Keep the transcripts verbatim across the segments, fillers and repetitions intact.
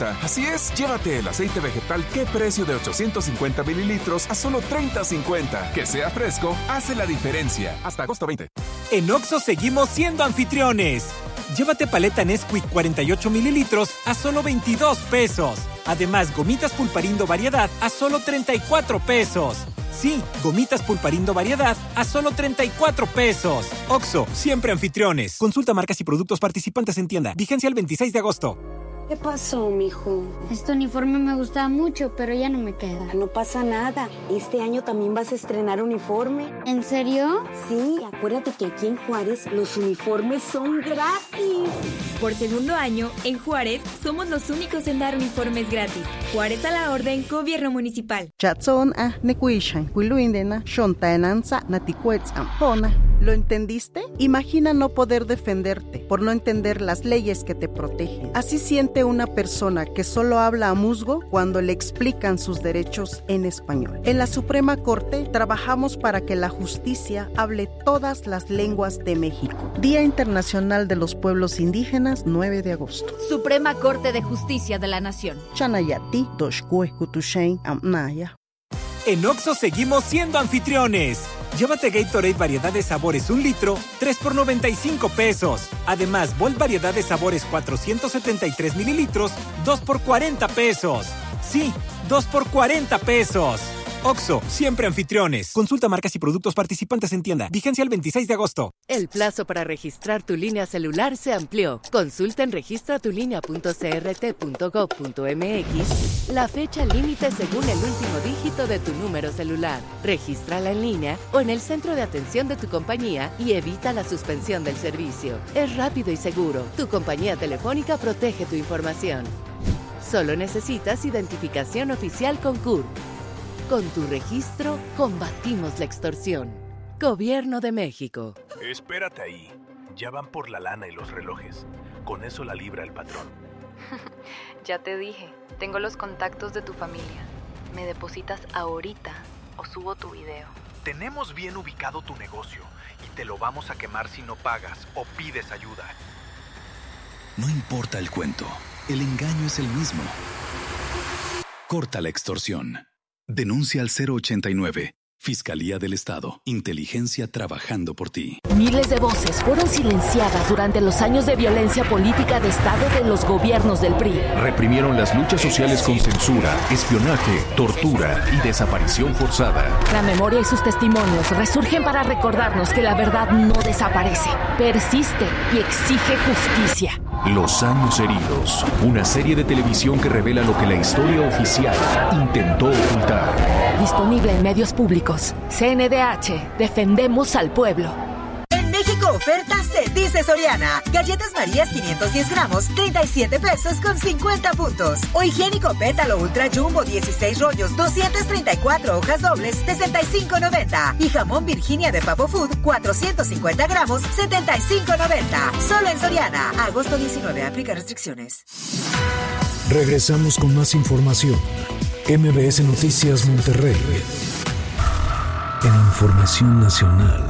Así es, llévate el aceite vegetal Qué Precio de ochocientos cincuenta mililitros a solo treinta cincuenta. Que sea fresco, hace la diferencia. Hasta agosto veinte. En Oxxo seguimos siendo anfitriones. Llévate paleta Nesquik cuarenta y ocho mililitros a solo veintidós pesos. Además, gomitas Pulparindo Variedad a solo treinta y cuatro pesos. Sí, gomitas Pulparindo Variedad a solo treinta y cuatro pesos. Oxxo, siempre anfitriones. Consulta marcas y productos participantes en tienda. Vigencia el veintiséis de agosto. ¿Qué pasó, mijo? Este uniforme me gustaba mucho, pero ya no me queda. No pasa nada. Este año también vas a estrenar uniforme. ¿En serio? Sí, acuérdate que aquí en Juárez los uniformes son gratis. Por segundo año, en Juárez, somos los únicos en dar uniformes gratis. Juárez a la orden, Gobierno Municipal. Chatson a nekuishan, kuiluindena, shontaenanza, naticuetz ampona. ¿Lo entendiste? Imagina no poder defenderte por no entender las leyes que te protegen. Así siente una persona que solo habla a musgo cuando le explican sus derechos en español. En la Suprema Corte trabajamos para que la justicia hable todas las lenguas de México. Día Internacional de los Pueblos Indígenas, nueve de agosto. Suprema Corte de Justicia de la Nación. Chanayati, Doshkue, Kutushain, Amnaya. En Oxxo seguimos siendo anfitriones. Llévate Gatorade variedad de sabores un litro, tres por noventa y cinco pesos. Además, Volt variedad de sabores cuatrocientos setenta y tres mililitros, dos por cuarenta pesos. Sí, dos por cuarenta pesos. Oxxo, siempre anfitriones. Consulta marcas y productos participantes en tienda. Vigencia el veintiséis de agosto. El plazo para registrar tu línea celular se amplió. Consulta en registratulínea punto c r t punto gov punto m x la fecha límite según el último dígito de tu número celular. Regístrala en línea o en el centro de atención de tu compañía y evita la suspensión del servicio. Es rápido y seguro. Tu compañía telefónica protege tu información. Solo necesitas identificación oficial con C U R. Con tu registro, combatimos la extorsión. Gobierno de México. Espérate ahí. Ya van por la lana y los relojes. Con eso la libra el patrón. Ya te dije, tengo los contactos de tu familia. Me depositas ahorita o subo tu video. Tenemos bien ubicado tu negocio y te lo vamos a quemar si no pagas o pides ayuda. No importa el cuento, el engaño es el mismo. Corta la extorsión. Denuncia al cero ochenta y nueve. Fiscalía del Estado. Inteligencia trabajando por ti. Miles de voces fueron silenciadas durante los años de violencia política de Estado de los gobiernos del P R I. Reprimieron las luchas sociales con censura, espionaje, tortura y desaparición forzada. La memoria y sus testimonios resurgen para recordarnos que la verdad no desaparece, persiste y exige justicia. Los años heridos. Una serie de televisión que revela lo que la historia oficial intentó ocultar. Disponible en medios públicos. C N D H. Defendemos al pueblo. En México oferta se dice Soriana. Galletas Marías quinientos diez gramos, treinta y siete pesos con cincuenta puntos. O higiénico Pétalo Ultra Jumbo dieciséis rollos, doscientas treinta y cuatro hojas dobles, sesenta y cinco noventa. Y jamón Virginia de Papo Food, cuatrocientos cincuenta gramos, setenta y cinco noventa. Solo en Soriana. Agosto diecinueve. Aplica restricciones. Regresamos con más información. M B S Noticias Monterrey. En Información Nacional.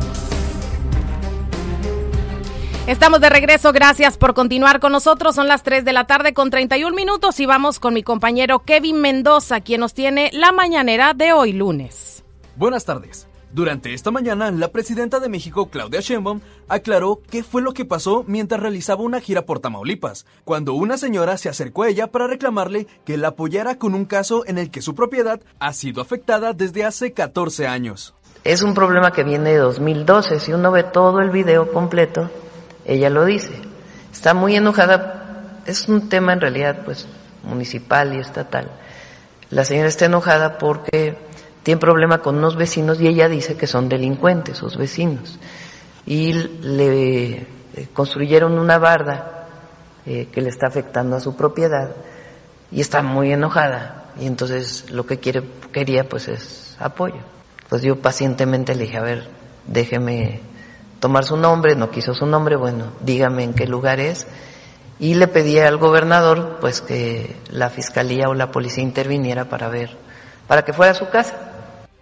Estamos de regreso, gracias por continuar con nosotros. Son las tres de la tarde con treinta y un minutos y vamos con mi compañero Kevin Mendoza, quien nos tiene la mañanera de hoy lunes. Buenas tardes. Durante esta mañana, la presidenta de México, Claudia Sheinbaum, aclaró qué fue lo que pasó mientras realizaba una gira por Tamaulipas, cuando una señora se acercó a ella para reclamarle que la apoyara con un caso en el que su propiedad ha sido afectada desde hace catorce años. Es un problema que viene de dos mil doce, si uno ve todo el video completo, ella lo dice. Está muy enojada, es un tema en realidad pues municipal y estatal. La señora está enojada porque tiene problema con unos vecinos y ella dice que son delincuentes sus vecinos. Y le construyeron una barda eh, que le está afectando a su propiedad y está muy enojada. Y entonces lo que quiere quería pues es apoyo. Pues yo pacientemente le dije, a ver, déjeme tomar su nombre, no quiso su nombre, bueno, dígame en qué lugar es. Y le pedí al gobernador pues que la fiscalía o la policía interviniera para ver, para que fuera a su casa.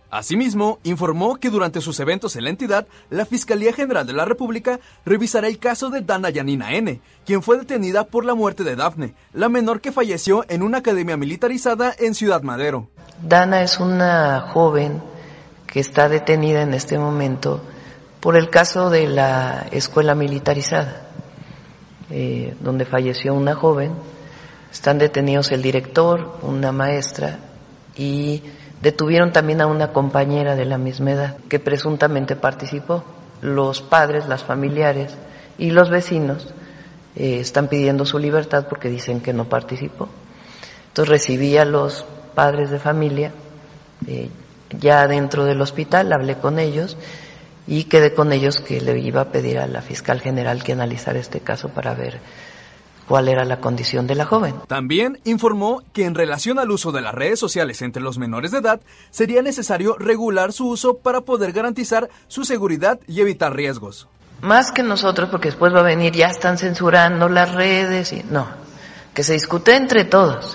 Asimismo, informó que durante sus eventos en la entidad, la Fiscalía General de la República revisará el caso de Dana Yanina N., quien fue detenida por la muerte de Dafne, la menor que falleció en una academia militarizada en Ciudad Madero. Dana es una joven que está detenida en este momento por el caso de la escuela militarizada, eh, donde falleció una joven. Están detenidos el director, una maestra y detuvieron también a una compañera de la misma edad que presuntamente participó. Los padres, las familiares y los vecinos eh, están pidiendo su libertad porque dicen que no participó. Entonces recibí a los padres de familia eh, ya dentro del hospital, hablé con ellos y quedé con ellos que le iba a pedir a la fiscal general que analizara este caso para ver cuál era la condición de la joven. También informó que en relación al uso de las redes sociales entre los menores de edad, sería necesario regular su uso para poder garantizar su seguridad y evitar riesgos. Más que nosotros, porque después va a venir, ya están censurando las redes, y no, que se discute entre todos.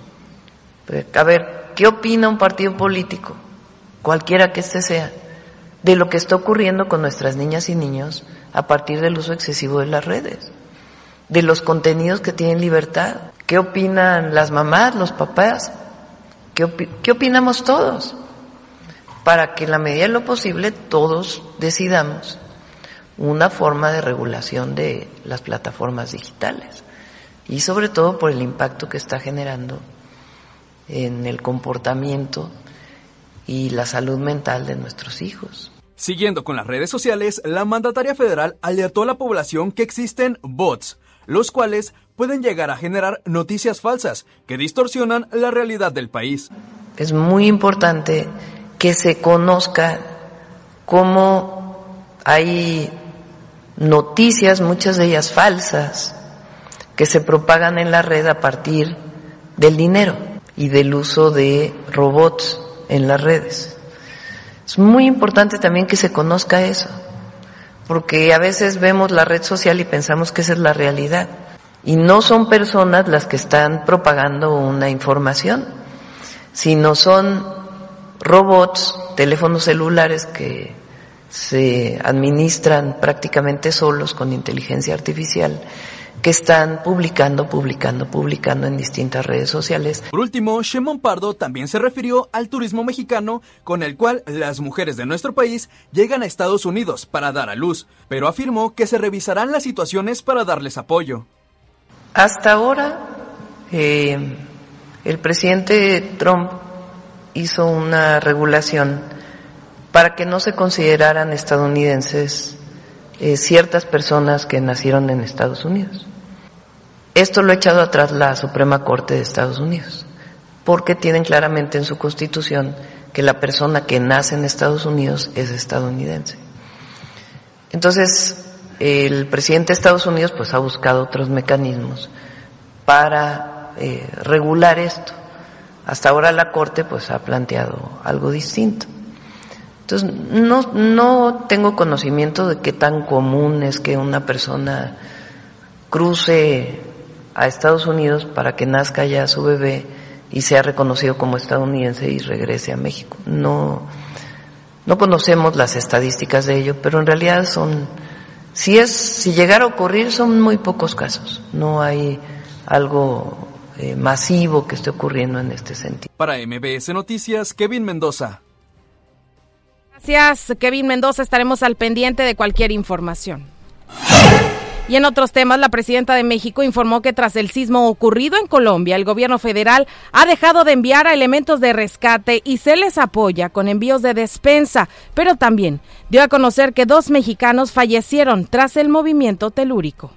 A ver, ¿qué opina un partido político, cualquiera que este sea, de lo que está ocurriendo con nuestras niñas y niños a partir del uso excesivo de las redes? De los contenidos que tienen libertad. ¿Qué opinan las mamás, los papás? ¿Qué, opi- qué opinamos todos? Para que en la medida de lo posible todos decidamos una forma de regulación de las plataformas digitales y sobre todo por el impacto que está generando en el comportamiento y la salud mental de nuestros hijos. Siguiendo con las redes sociales, la mandataria federal alertó a la población que existen bots, los cuales pueden llegar a generar noticias falsas que distorsionan la realidad del país. Es muy importante que se conozca cómo hay noticias, muchas de ellas falsas, que se propagan en la red a partir del dinero y del uso de robots en las redes. Es muy importante también que se conozca eso, porque a veces vemos la red social y pensamos que esa es la realidad, y no son personas las que están propagando una información, sino son robots, teléfonos celulares que se administran prácticamente solos con inteligencia artificial, que están publicando, publicando, publicando en distintas redes sociales. Por último, Sheinbaum Pardo también se refirió al turismo mexicano, con el cual las mujeres de nuestro país llegan a Estados Unidos para dar a luz, pero afirmó que se revisarán las situaciones para darles apoyo. Hasta ahora, eh, el presidente Trump hizo una regulación para que no se consideraran estadounidenses eh, ciertas personas que nacieron en Estados Unidos. Esto lo ha echado atrás la Suprema Corte de Estados Unidos, porque tienen claramente en su Constitución que la persona que nace en Estados Unidos es estadounidense. Entonces, el presidente de Estados Unidos pues ha buscado otros mecanismos para eh, regular esto. Hasta ahora la Corte pues ha planteado algo distinto. Entonces, no, no tengo conocimiento de qué tan común es que una persona cruce a Estados Unidos para que nazca ya su bebé y sea reconocido como estadounidense y regrese a México. No, no conocemos las estadísticas de ello, pero en realidad son, si es, si llegara a ocurrir, son muy pocos casos. No hay algo eh, masivo que esté ocurriendo en este sentido. Para M B S Noticias, Kevin Mendoza. Gracias, Kevin Mendoza. Estaremos al pendiente de cualquier información. Y en otros temas, la presidenta de México informó que tras el sismo ocurrido en Colombia, el gobierno federal ha dejado de enviar a elementos de rescate y se les apoya con envíos de despensa, pero también dio a conocer que dos mexicanos fallecieron tras el movimiento telúrico.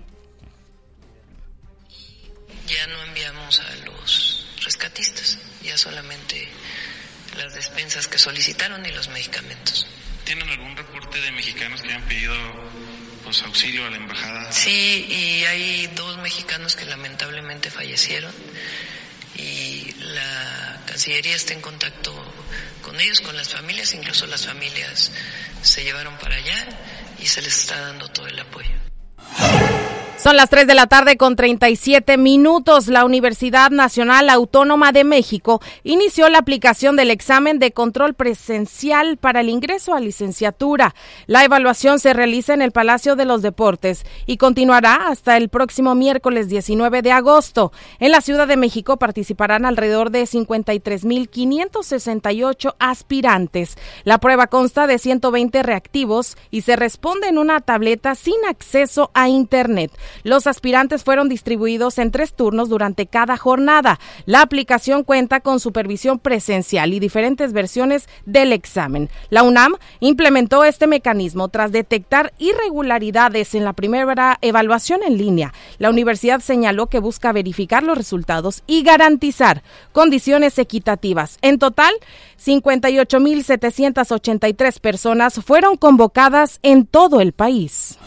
Ya no enviamos a los rescatistas, ya solamente las despensas que solicitaron y los medicamentos. ¿Tienen algún reporte de mexicanos que hayan pedido pues, auxilio a la embajada? Sí, y hay dos mexicanos que lamentablemente fallecieron y la Cancillería está en contacto con ellos, con las familias, incluso las familias se llevaron para allá y se les está dando todo el apoyo. Son las tres de la tarde con treinta y siete minutos. La Universidad Nacional Autónoma de México inició la aplicación del examen de control presencial para el ingreso a licenciatura. La evaluación se realiza en el Palacio de los Deportes y continuará hasta el próximo miércoles diecinueve de agosto. En la Ciudad de México participarán alrededor de cincuenta y tres mil quinientos sesenta y ocho aspirantes. La prueba consta de ciento veinte reactivos y se responde en una tableta sin acceso a Internet. Los aspirantes fueron distribuidos en tres turnos durante cada jornada. La aplicación cuenta con supervisión presencial y diferentes versiones del examen. La UNAM implementó este mecanismo tras detectar irregularidades en la primera evaluación en línea. La universidad señaló que busca verificar los resultados y garantizar condiciones equitativas. En total, cincuenta y ocho mil setecientas ochenta y tres personas fueron convocadas en todo el país.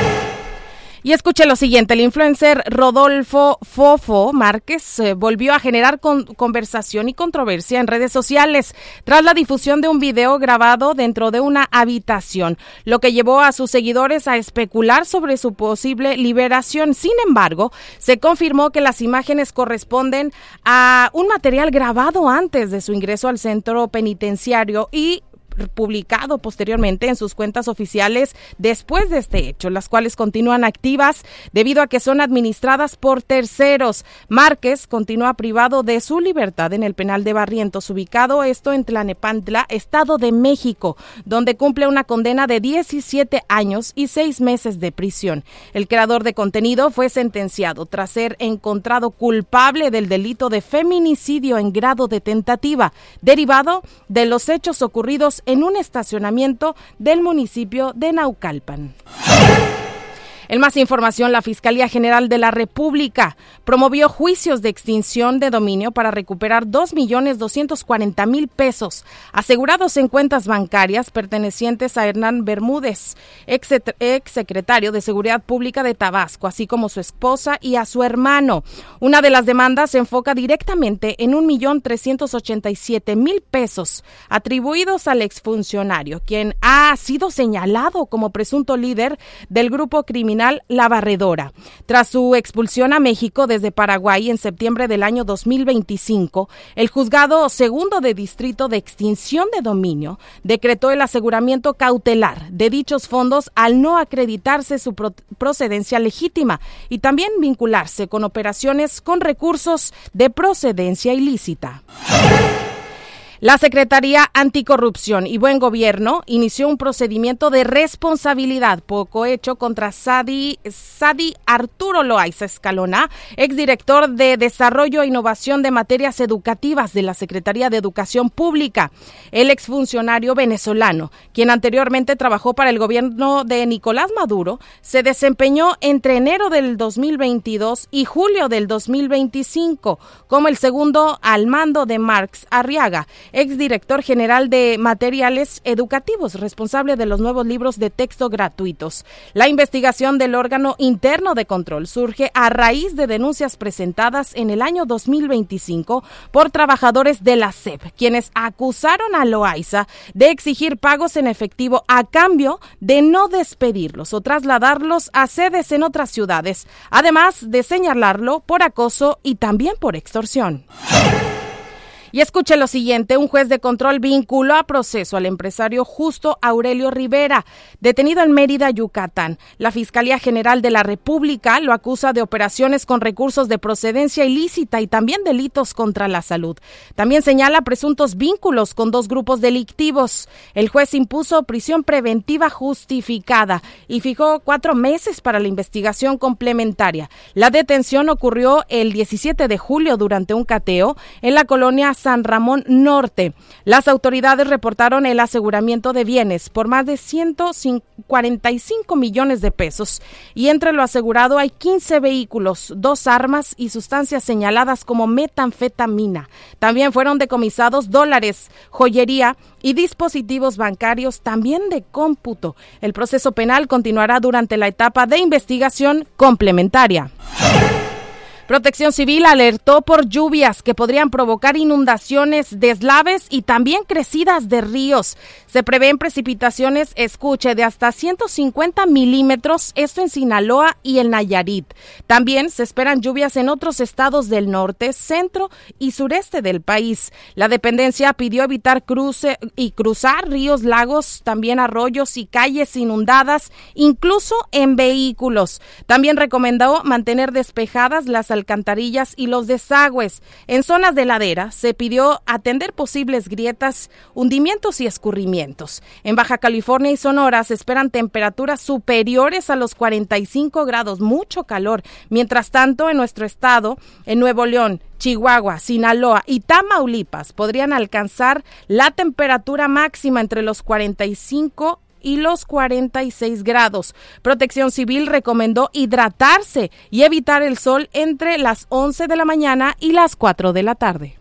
Y escuche lo siguiente, el influencer Rodolfo Fofo Márquez eh, volvió a generar con, conversación y controversia en redes sociales tras la difusión de un video grabado dentro de una habitación, lo que llevó a sus seguidores a especular sobre su posible liberación. Sin embargo, se confirmó que las imágenes corresponden a un material grabado antes de su ingreso al centro penitenciario y publicado posteriormente en sus cuentas oficiales después de este hecho, las cuales continúan activas debido a que son administradas por terceros. Márquez continúa privado de su libertad en el penal de Barrientos, ubicado esto en Tlalnepantla, Estado de México, donde cumple una condena de diecisiete años y seis meses de prisión. El creador de contenido fue sentenciado tras ser encontrado culpable del delito de feminicidio en grado de tentativa, derivado de los hechos ocurridos en un estacionamiento del municipio de Naucalpan. En más información, la Fiscalía General de la República promovió juicios de extinción de dominio para recuperar dos millones doscientos cuarenta mil pesos asegurados en cuentas bancarias pertenecientes a Hernán Bermúdez, ex, ex secretario de Seguridad Pública de Tabasco, así como su esposa y a su hermano. Una de las demandas se enfoca directamente en un millón trescientos ochenta y siete mil pesos atribuidos al exfuncionario, quien ha sido señalado como presunto líder del grupo criminal La Barredora. Tras su expulsión a México desde Paraguay en septiembre del año dos mil veinticinco, el juzgado segundo de distrito de extinción de dominio decretó el aseguramiento cautelar de dichos fondos al no acreditarse su pro- procedencia legítima y también vincularse con operaciones con recursos de procedencia ilícita. La Secretaría Anticorrupción y Buen Gobierno inició un procedimiento de responsabilidad por cohecho contra Sadi, Sadi Arturo Loaiza Escalona, exdirector de Desarrollo e Innovación de Materias Educativas de la Secretaría de Educación Pública. El exfuncionario venezolano, quien anteriormente trabajó para el gobierno de Nicolás Maduro, se desempeñó entre enero del dos mil veintidós y julio del dos mil veinticinco como el segundo al mando de Marx Arriaga, exdirector general de Materiales Educativos, responsable de los nuevos libros de texto gratuitos. La investigación del órgano interno de control surge a raíz de denuncias presentadas en el año dos mil veinticinco por trabajadores de la S E P, quienes acusaron a Loaiza de exigir pagos en efectivo a cambio de no despedirlos o trasladarlos a sedes en otras ciudades, además de señalarlo por acoso y también por extorsión. Y escuche lo siguiente, un juez de control vinculó a proceso al empresario Justo Aurelio Rivera, detenido en Mérida, Yucatán. La Fiscalía General de la República lo acusa de operaciones con recursos de procedencia ilícita y también delitos contra la salud. También señala presuntos vínculos con dos grupos delictivos. El juez impuso prisión preventiva justificada y fijó cuatro meses para la investigación complementaria. La detención ocurrió el diecisiete de julio durante un cateo en la colonia San Ramón Norte. Las autoridades reportaron el aseguramiento de bienes por más de ciento cuarenta y cinco millones de pesos y entre lo asegurado hay quince vehículos, dos armas y sustancias señaladas como metanfetamina. También fueron decomisados dólares, joyería y dispositivos bancarios también de cómputo. El proceso penal continuará durante la etapa de investigación complementaria. Protección Civil alertó por lluvias que podrían provocar inundaciones, deslaves y también crecidas de ríos. Se prevén precipitaciones, escuche, de hasta ciento cincuenta milímetros, esto en Sinaloa y el Nayarit. También se esperan lluvias en otros estados del norte, centro y sureste del país. La dependencia pidió evitar cruce y cruzar ríos, lagos, también arroyos y calles inundadas, incluso en vehículos. También recomendó mantener despejadas las alcantarillas y los desagües. En zonas de ladera se pidió atender posibles grietas, hundimientos y escurrimientos. En Baja California y Sonora se esperan temperaturas superiores a los cuarenta y cinco grados, mucho calor. Mientras tanto, en nuestro estado, en Nuevo León, Chihuahua, Sinaloa y Tamaulipas podrían alcanzar la temperatura máxima entre los cuarenta y cinco y los cuarenta y seis grados. Protección Civil recomendó hidratarse y evitar el sol entre las once de la mañana y las cuatro de la tarde.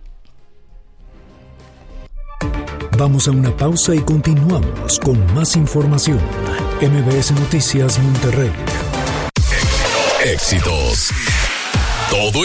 Vamos a una pausa y continuamos con más información. M B S Noticias Monterrey. Éxitos. Todo